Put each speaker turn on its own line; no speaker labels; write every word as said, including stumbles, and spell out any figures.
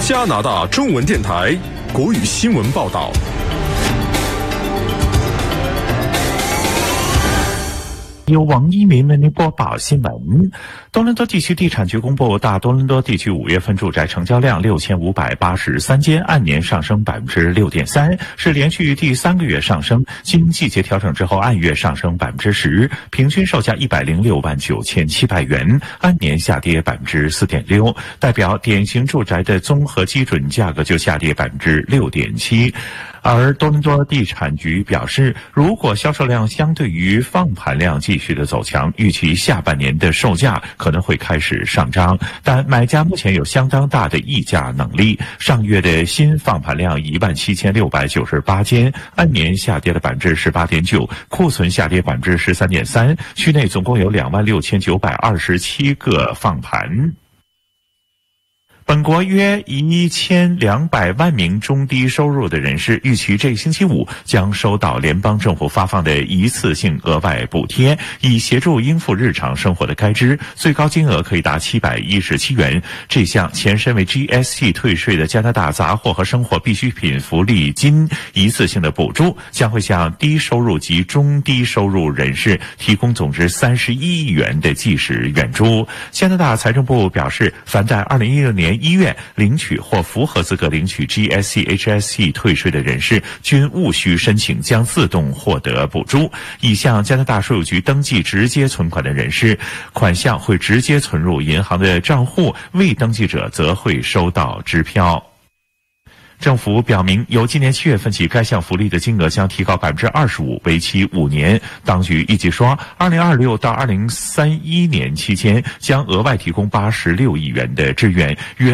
加拿大中文电台国语新闻报道。
由王一鸣为您播报新闻。多伦多地区地产局公布，大多伦多地区五月份住宅成交量六千五百八十三间，按年上升百分之六点三，是连续第三个月上升。经季节调整之后，按月上升百分之十，平均售价一百零六万九千七百元，按年下跌百分之四点六。代表典型住宅的综合基准价格就下跌百分之六点七。而多伦多地产局表示，如果销售量相对于放盘量继续的走强，预期下半年的售价可能会开始上涨，但买家目前有相当大的议价能力。上月的新放盘量一万七千六百九十八间，按年下跌了百分之十八点九，库存下跌百分之十三点三，区内总共有两万六千九百二十七个放盘。本国约一千两百万名中低收入的人士预期这星期五将收到联邦政府发放的一次性额外补贴，以协助应付日常生活的开支，最高金额可以达七百一十七元。这项前身为 G S T 退税的加拿大杂货和生活必需品福利金一次性的补助，将会向低收入及中低收入人士提供总值三十一亿元的即时援助。加拿大财政部表示，凡在二零一六年一月领取或符合资格领取 G S T H S T 退税的人士，均无需申请，将自动获得补助。已向加拿大税务局登记直接存款的人士，款项会直接存入银行的账户，未登记者则会收到支票。政府表明，由今年七月份起，该项福利的金额将提高百分之二十五，为期五年。当局预计说，二零二六到二零三一年期间，将额外提供八十六亿元的支援，约